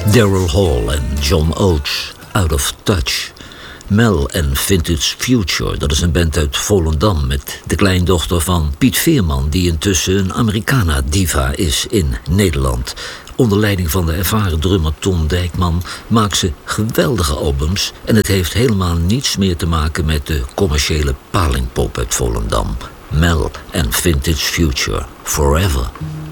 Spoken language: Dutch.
Daryl Hall en John Oates, Out of Touch. Mel en Vintage Future, dat is een band uit Volendam met de kleindochter van Piet Veerman, die intussen een Americana-diva is in Nederland. Onder leiding van de ervaren drummer Ton Dijkman maakt ze geweldige albums en het heeft helemaal niets meer te maken met de commerciële palingpop uit Volendam. Mel en Vintage Future, Forever.